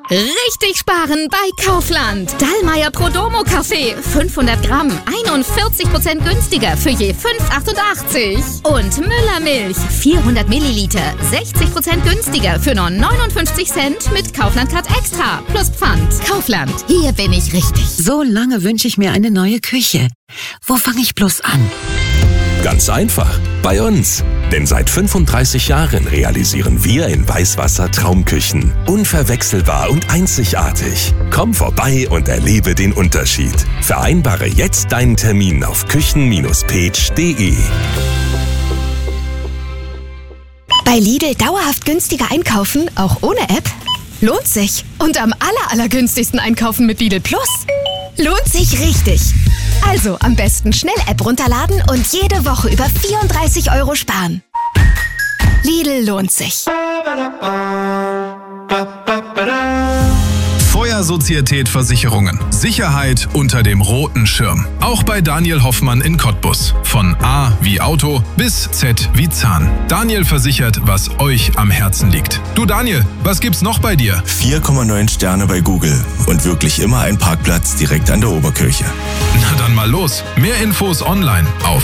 Richtig sparen bei Kaufland. Dallmayr Prodomo Kaffee, 500 Gramm, 41% günstiger für je 5,88. Und Müller Milch, 400 Milliliter, 60% günstiger für nur 59 Cent mit Kaufland-Card Extra plus Pfand. Kaufland, hier bin ich richtig. So lange wünsche ich mir eine neue Küche. Wo fange ich bloß an? Ganz einfach, bei uns. Denn seit 35 Jahren realisieren wir in Weißwasser Traumküchen. Unverwechselbar und einzigartig. Komm vorbei und erlebe den Unterschied. Vereinbare jetzt deinen Termin auf küchen-page.de. Bei Lidl dauerhaft günstiger einkaufen, auch ohne App? Lohnt sich. Und am allergünstigsten einkaufen mit Lidl Plus? Lohnt sich richtig. Also am besten schnell App runterladen und jede Woche über 34 € sparen. Lidl lohnt sich. Feuersozietät Versicherungen. Sicherheit unter dem roten Schirm. Auch bei Daniel Hoffmann in Cottbus. Von A wie Auto bis Z wie Zahn. Daniel versichert, was euch am Herzen liegt. Du Daniel, was gibt's noch bei dir? 4,9 Sterne bei Google und wirklich immer ein Parkplatz direkt an der Oberkirche. Na dann mal los. Mehr Infos online auf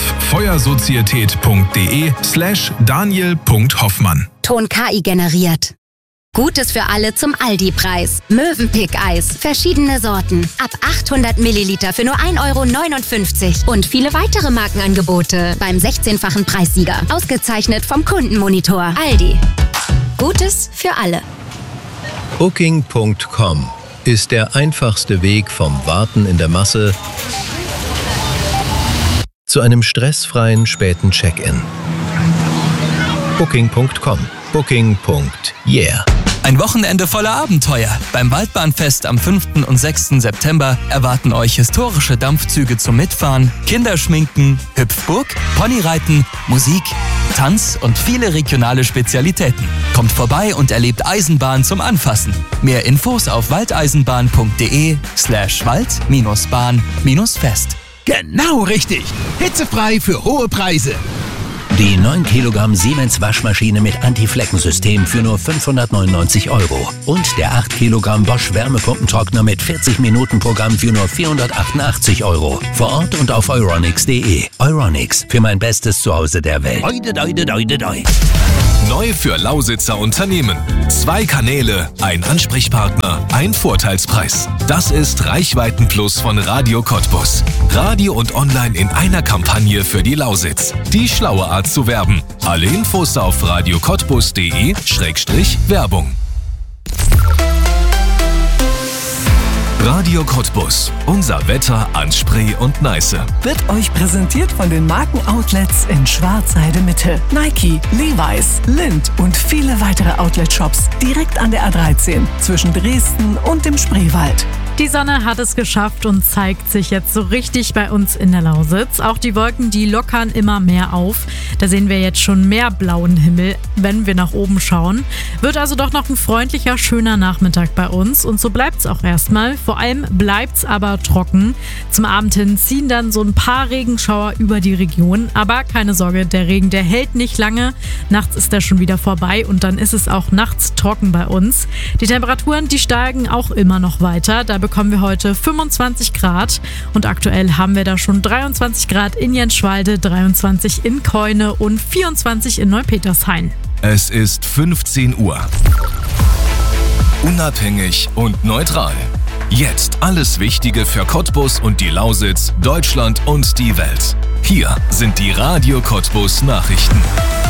feuersozietät.de/daniel.hoffmann. Ton KI generiert. Gutes für alle zum Aldi-Preis. Mövenpick-Eis. Verschiedene Sorten. Ab 800 Milliliter für nur 1,59 € Und viele weitere Markenangebote beim 16-fachen Preissieger. Ausgezeichnet vom Kundenmonitor. Aldi. Gutes für alle. Booking.com ist der einfachste Weg vom Warten in der Masse zu einem stressfreien späten Check-in. Booking.com. Booking.yeah. Ein Wochenende voller Abenteuer. Beim Waldbahnfest am 5. und 6. September erwarten euch historische Dampfzüge zum Mitfahren, Kinderschminken, Hüpfburg, Ponyreiten, Musik, Tanz und viele regionale Spezialitäten. Kommt vorbei und erlebt Eisenbahn zum Anfassen. Mehr Infos auf waldeisenbahn.de/wald-bahn-fest. Genau richtig. Hitzefrei für hohe Preise. Die 9 Kilogramm Siemens Waschmaschine mit Anti-Flecken-System für nur 599 € und der 8 Kilogramm Bosch Wärmepumpentrockner mit 40-Minuten-Programm für nur 488 €. Vor Ort und auf euronics.de. Euronics, für mein bestes Zuhause der Welt. Neu für Lausitzer Unternehmen. 2 Kanäle, ein Ansprechpartner, ein Vorteilspreis. Das ist Reichweitenplus von Radio Cottbus. Radio und Online in einer Kampagne für die Lausitz. Die schlaue Art zu werben. Alle Infos auf radiocottbus.de/Werbung. Radio Cottbus. Unser Wetter an Spree und Neiße. Wird euch präsentiert von den Markenoutlets in Schwarzheide-Mitte. Nike, Levi's, Lindt und viele weitere Outlet-Shops direkt an der A13 zwischen Dresden und dem Spreewald. Die Sonne hat es geschafft und zeigt sich jetzt so richtig bei uns in der Lausitz. Auch die Wolken, die lockern immer mehr auf. Da sehen wir jetzt schon mehr blauen Himmel, wenn wir nach oben schauen. Wird also doch noch ein freundlicher, schöner Nachmittag bei uns. Und so bleibt es auch erstmal. Vor allem bleibt es aber trocken. Zum Abend hin ziehen dann so ein paar Regenschauer über die Region. Aber keine Sorge, der Regen, der hält nicht lange. Nachts ist er schon wieder vorbei und dann ist es auch nachts trocken bei uns. Die Temperaturen, die steigen auch immer noch weiter. Da bekommen wir heute 25 Grad und aktuell haben wir da schon 23 Grad in Jenschwalde, 23 in Keune und 24 in Neupetershain. Es ist 15 Uhr. Unabhängig und neutral. Jetzt alles Wichtige für Cottbus und die Lausitz, Deutschland und die Welt. Hier sind die Radio Cottbus Nachrichten.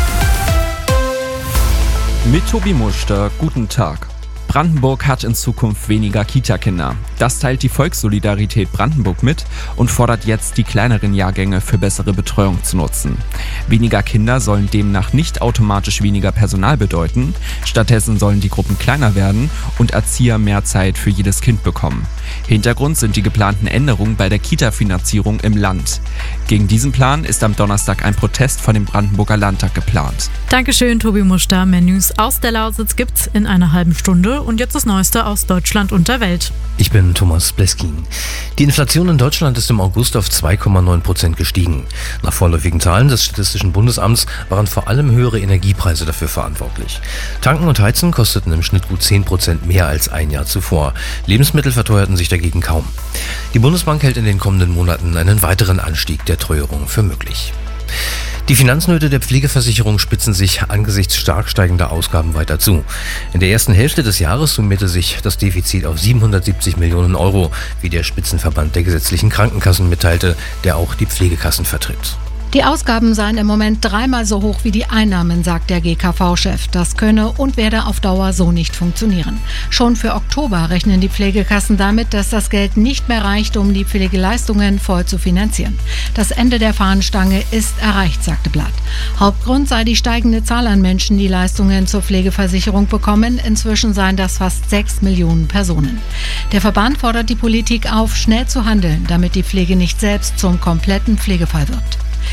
Mit Tobi Muster, guten Tag. Brandenburg hat in Zukunft weniger Kita-Kinder. Das teilt die Volkssolidarität Brandenburg mit und fordert jetzt, die kleineren Jahrgänge für bessere Betreuung zu nutzen. Weniger Kinder sollen demnach nicht automatisch weniger Personal bedeuten. Stattdessen sollen die Gruppen kleiner werden und Erzieher mehr Zeit für jedes Kind bekommen. Hintergrund sind die geplanten Änderungen bei der Kita-Finanzierung im Land. Gegen diesen Plan ist am Donnerstag ein Protest vor dem Brandenburger Landtag geplant. Dankeschön, Tobi Muster. Mehr News aus der Lausitz gibt's in einer halben Stunde. heute und jetzt das Neueste aus Deutschland und der Welt. Ich bin Thomas Bleskin. Die Inflation in Deutschland ist im August auf 2,9% gestiegen. Nach vorläufigen Zahlen des Statistischen Bundesamts waren vor allem höhere Energiepreise dafür verantwortlich. Tanken und Heizen kosteten im Schnitt gut 10% mehr als ein Jahr zuvor. Lebensmittel verteuerten sich dagegen kaum. Die Bundesbank hält in den kommenden Monaten einen weiteren Anstieg der Teuerung für möglich. Die Finanznöte der Pflegeversicherung spitzen sich angesichts stark steigender Ausgaben weiter zu. In der ersten Hälfte des Jahres summierte sich das Defizit auf 770 Millionen Euro, wie der Spitzenverband der gesetzlichen Krankenkassen mitteilte, der auch die Pflegekassen vertritt. Die Ausgaben seien im Moment 3-mal so hoch wie die Einnahmen, sagt der GKV-Chef. Das könne und werde auf Dauer so nicht funktionieren. Schon für Oktober rechnen die Pflegekassen damit, dass das Geld nicht mehr reicht, um die Pflegeleistungen voll zu finanzieren. Das Ende der Fahnenstange ist erreicht, sagte Blatt. Hauptgrund sei die steigende Zahl an Menschen, die Leistungen zur Pflegeversicherung bekommen. Inzwischen seien das fast 6 Millionen Personen. Der Verband fordert die Politik auf, schnell zu handeln, damit die Pflege nicht selbst zum kompletten Pflegefall wird.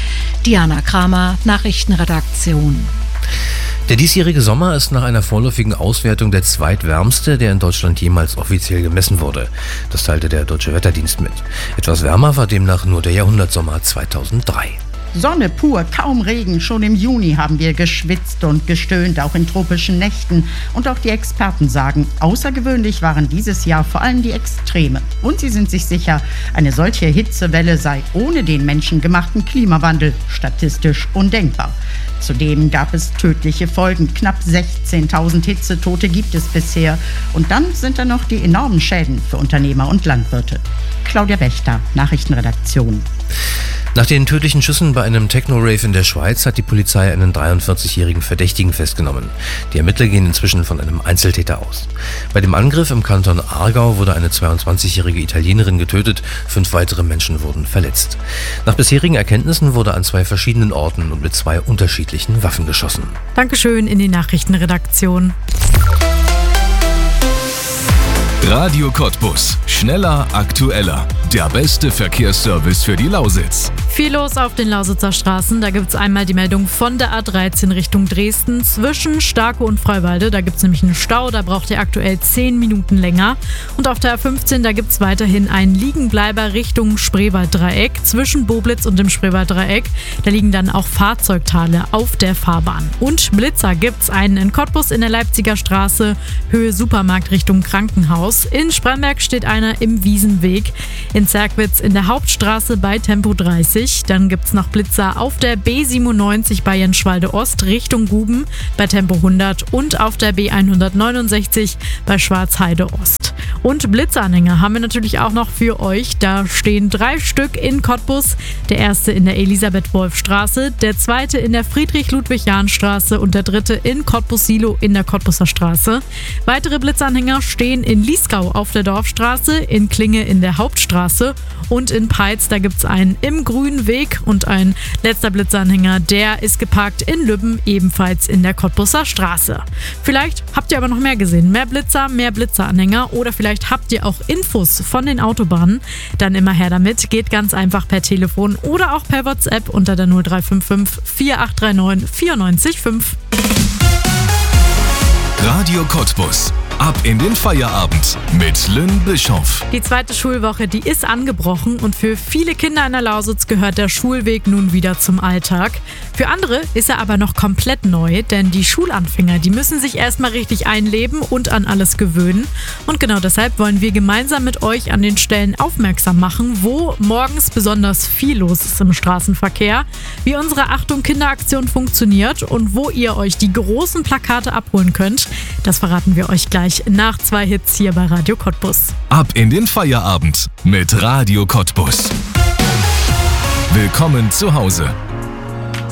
Diana Kramer, Nachrichtenredaktion. Der diesjährige Sommer ist nach einer vorläufigen Auswertung der zweitwärmste, der in Deutschland jemals offiziell gemessen wurde. Das teilte der Deutsche Wetterdienst mit. Etwas wärmer war demnach nur der Jahrhundertsommer 2003. Sonne pur, kaum Regen. Schon im Juni haben wir geschwitzt und gestöhnt, auch in tropischen Nächten. Und auch die Experten sagen, außergewöhnlich waren dieses Jahr vor allem die Extreme. Und sie sind sich sicher, eine solche Hitzewelle sei ohne den menschengemachten Klimawandel statistisch undenkbar. Zudem gab es tödliche Folgen. Knapp 16.000 Hitzetote gibt es bisher. Und dann sind da noch die enormen Schäden für Unternehmer und Landwirte. Claudia Wächter, Nachrichtenredaktion. Nach den tödlichen Schüssen bei einem Techno-Rave in der Schweiz hat die Polizei einen 43-jährigen Verdächtigen festgenommen. Die Ermittler gehen inzwischen von einem Einzeltäter aus. Bei dem Angriff im Kanton Aargau wurde eine 22-jährige Italienerin getötet, 5 weitere Menschen wurden verletzt. Nach bisherigen Erkenntnissen wurde an 2 verschiedenen Orten und mit 2 unterschiedlichen Waffen geschossen. Dankeschön in die Nachrichtenredaktion. Radio Cottbus. Schneller, aktueller. Der beste Verkehrsservice für die Lausitz. Viel los auf den Lausitzer Straßen. Da gibt es einmal die Meldung von der A13 Richtung Dresden zwischen Starke und Freuwalde. Da gibt es nämlich einen Stau, da braucht ihr aktuell 10 Minuten länger. Und auf der A15, da gibt es weiterhin einen Liegenbleiber Richtung Spreewalddreieck. Zwischen Boblitz und dem Spreewalddreieck, da liegen dann auch Fahrzeugteile auf der Fahrbahn. Und Blitzer gibt es einen in Cottbus in der Leipziger Straße, Höhe Supermarkt Richtung Krankenhaus. In Spremberg steht einer im Wiesenweg. In Zerkwitz in der Hauptstraße bei Tempo 30. Dann gibt es noch Blitzer auf der B97 bei Jenschwalde Ost Richtung Guben bei Tempo 100 und auf der B169 bei Schwarzheide Ost. Und Blitzanhänger haben wir natürlich auch noch für euch. Da stehen 3 Stück in Cottbus. Der erste in der Elisabeth-Wolf-Straße, der zweite in der Friedrich-Ludwig-Jahn-Straße und der dritte in Cottbus-Silo in der Cottbuser Straße. Weitere Blitzanhänger stehen in Liesgau auf der Dorfstraße, in Klinge in der Hauptstraße und in Peitz, da gibt es einen im Grünen Weg und ein letzter Blitzanhänger, der ist geparkt in Lübben, ebenfalls in der Cottbuser Straße. Vielleicht habt ihr aber noch mehr gesehen, mehr Blitzer, mehr Blitzeranhänger oder vielleicht habt ihr auch Infos von den Autobahnen, dann immer her damit, geht ganz einfach per Telefon oder auch per WhatsApp unter der 0355 4839 945. Radio Cottbus. Ab in den Feierabend mit Lynn Bischoff. Die zweite Schulwoche, die ist angebrochen und für viele Kinder in der Lausitz gehört der Schulweg nun wieder zum Alltag. Für andere ist er aber noch komplett neu, denn die Schulanfänger, die müssen sich erstmal richtig einleben und an alles gewöhnen. Und genau deshalb wollen wir gemeinsam mit euch an den Stellen aufmerksam machen, wo morgens besonders viel los ist im Straßenverkehr, wie unsere Achtung Kinderaktion funktioniert und wo ihr euch die großen Plakate abholen könnt. Das verraten wir euch gleich nach 2 Hits hier bei Radio Cottbus. Ab in den Feierabend mit Radio Cottbus. Willkommen zu Hause.